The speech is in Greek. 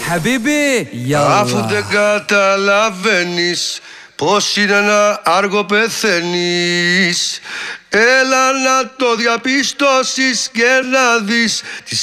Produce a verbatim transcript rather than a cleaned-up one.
Χαμπίμπι, αφού δεν καταλαβαίνεις πως είναι να άργο πεθαίνεις, έλα να το διαπιστώσεις και να δεις